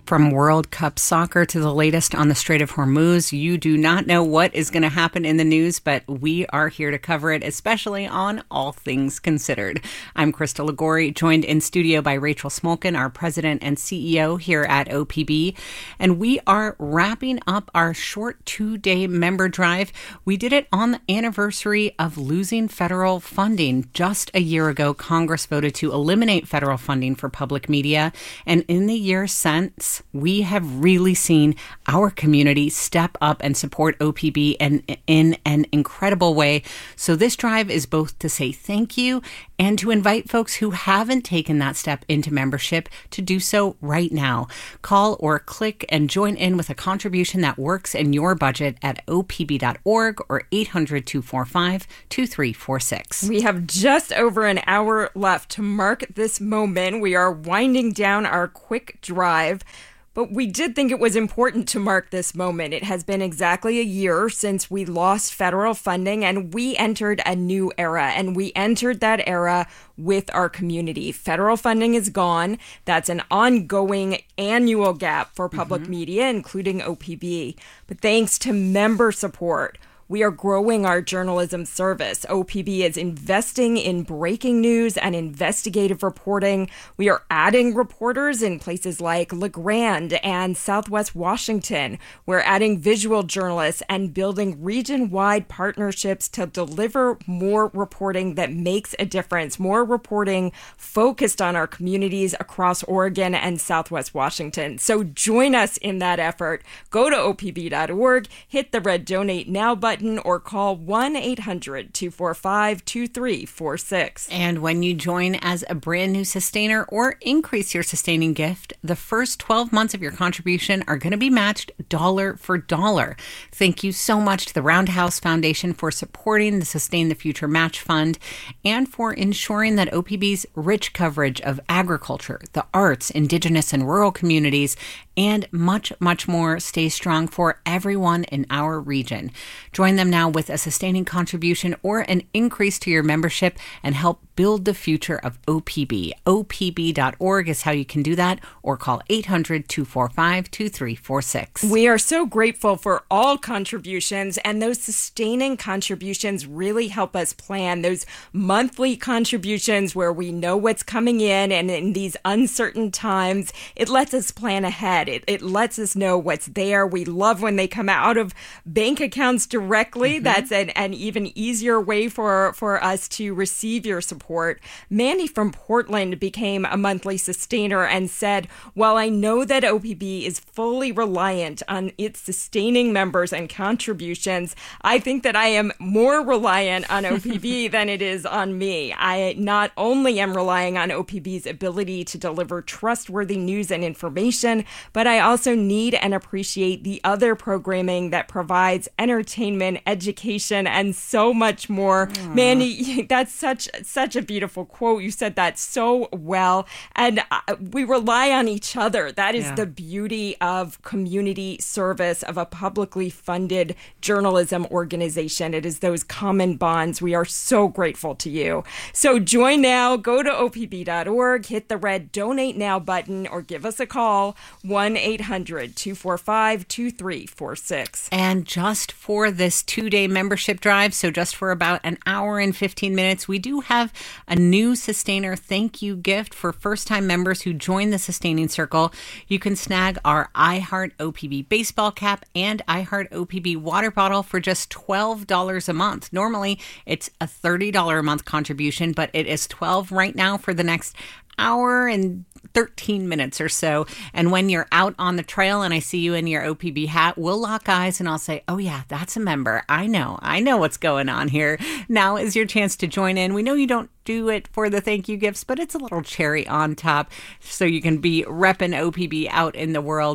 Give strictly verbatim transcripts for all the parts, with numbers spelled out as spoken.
From World Cup soccer to the latest on the Strait of Hormuz, you do not know what is going to happen in the news, but we are here to cover it, especially on All Things Considered. I'm Krista Ligori, joined in studio by Rachel Smolkin, our president and C E O here at O P B. And we are wrapping up our short two-day member drive. We did it on the anniversary of losing federal funding. Just a year ago, Congress voted to eliminate federal funding for public media. And in the years since, we have really seen our community step up and support O P B in, in an incredible way. So this drive is both to say thank you and to invite folks who haven't taken that step into membership to do so right now. Call or click and join in with a contribution that works in your budget at O P B dot org or eight hundred, two four five, two three four six. We have just over an hour left to mark this moment. We are winding down our quick drive. But we did think it was important to mark this moment. It has been exactly a year since we lost federal funding and we entered a new era. And we entered that era with our community. Federal funding is gone. That's an ongoing annual gap for public mm-hmm. media, including O P B. But thanks to member support, we are growing our journalism service. O P B is investing in breaking news and investigative reporting. We are adding reporters in places like LeGrand and Southwest Washington. We're adding visual journalists and building region-wide partnerships to deliver more reporting that makes a difference, more reporting focused on our communities across Oregon and Southwest Washington. So join us in that effort. Go to O P B dot org, hit the red Donate Now button, or call one eight hundred, two four five, two three four six. And when you join as a brand new sustainer or increase your sustaining gift, the first twelve months of your contribution are going to be matched dollar for dollar. Thank you so much to the Roundhouse Foundation for supporting the Sustain the Future Match Fund and for ensuring that O P B's rich coverage of agriculture, the arts, Indigenous and rural communities, and much, much more stays strong for everyone in our region. Join them now with a sustaining contribution or an increase to your membership and help build the future of O P B. O P B dot org is how you can do that, or call eight hundred, two four five, two three four six. We are so grateful for all contributions, and those sustaining contributions really help us plan. Those monthly contributions where we know what's coming in, and in these uncertain times, it lets us plan ahead. It, it lets us know what's there. We love when they come out of bank accounts directly. Mm-hmm. That's an, an even easier way for, for us to receive your support. Mandy from Portland became a monthly sustainer and said, while I know that O P B is fully reliant on its sustaining members and contributions, I think that I am more reliant on O P B than it is on me. I not only am relying on O P B's ability to deliver trustworthy news and information, but I also need and appreciate the other programming that provides entertainment, education, and so much more. Aww. Mandy, that's such such a beautiful quote. You said that so well. And uh, we rely on each other. That is yeah. the beauty of community service, of a publicly funded journalism organization. It is those common bonds. We are so grateful to you. So join now. Go to O P B dot org, hit the red Donate Now button, or give us a call, one eight hundred, two four five, two three four six. And just for this two-day membership drive, so just for about an hour and fifteen minutes, we do have a new sustainer thank you gift for first-time members who join the Sustaining Circle. You can snag our iHeart O P B baseball cap and iHeart O P B water bottle for just twelve dollars a month. Normally, it's a thirty dollars a month contribution, but it is twelve dollars right now for the next hour and thirteen minutes or so. And when you're out on the trail and I see you in your O P B hat, we'll lock eyes and I'll say, oh yeah, that's a member. I know. I know what's going on here. Now is your chance to join in. We know you don't do it for the thank you gifts, but it's a little cherry on top so you can be repping O P B out in the world.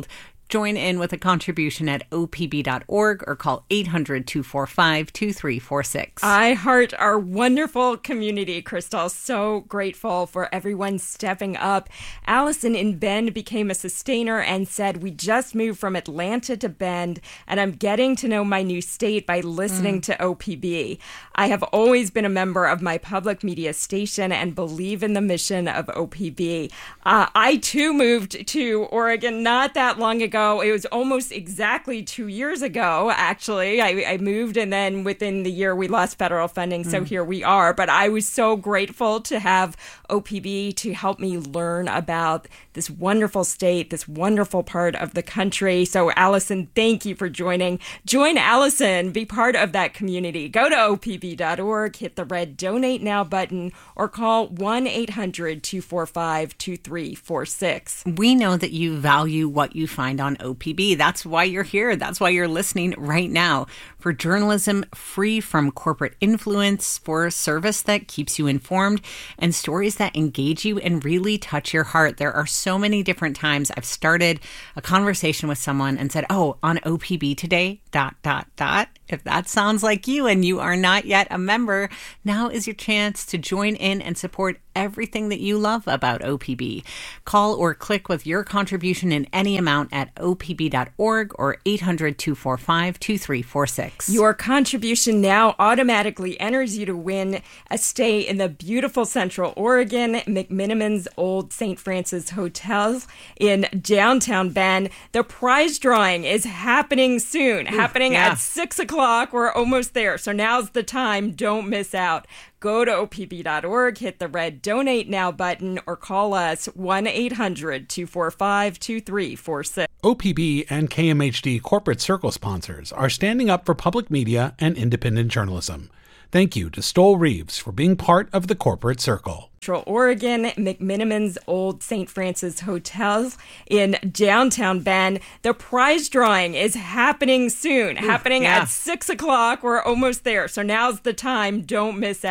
Join in with a contribution at O P B dot org or call eight hundred, two four five, two three four six. I heart our wonderful community, Crystal. So grateful for everyone stepping up. Allison in Bend became a sustainer and said, we just moved from Atlanta to Bend, and I'm getting to know my new state by listening mm. to O P B. I have always been a member of my public media station and believe in the mission of O P B. Uh, I, too, moved to Oregon not that long ago. It was almost exactly two years ago, actually. I, I moved, and then within the year, we lost federal funding, so mm. here we are. But I was so grateful to have O P B to help me learn about this wonderful state, this wonderful part of the country. So, Allison, thank you for joining. Join Allison. Be part of that community. Go to O P B dot org, hit the red Donate Now button, or call one eight hundred, two four five, two three four six. We know that you value what you find on O P B. That's why you're here. That's why you're listening right now. For journalism free from corporate influence, for a service that keeps you informed, and stories that engage you and really touch your heart. There are so many different times I've started a conversation with someone and said, oh, on O P B today, dot, dot, dot. If that sounds like you and you are not yet a member, now is your chance to join in and support everything that you love about O P B. Call or click with your contribution in any amount at O P B dot org or eight hundred, two four five, two three four six. Your contribution now automatically enters you to win a stay in the beautiful Central Oregon McMinimans Old Saint Francis Hotel in downtown Bend. The prize drawing is happening soon, Ooh, happening yeah. at six o'clock. We're almost there, so now's the time. Don't miss out. Go to O P B dot org, hit the red Donate Now button, or call us one eight hundred, two four five, two three four six. O P B and K M H D Corporate Circle sponsors are standing up for public media and independent journalism. Thank you to Stoll Reeves for being part of the Corporate Circle. Central Oregon McMinimans Old Saint Francis Hotel in downtown Bend. The prize drawing is happening soon, Ooh, happening yeah. at six o'clock. We're almost there, so now's the time. Don't miss out.